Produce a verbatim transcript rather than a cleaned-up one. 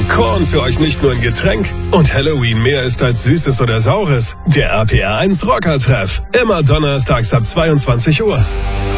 Korn für euch nicht nur ein Getränk und Halloween mehr ist als Süßes oder Saures. Der R P R eins Rocker-Treff. Immer donnerstags ab zweiundzwanzig Uhr.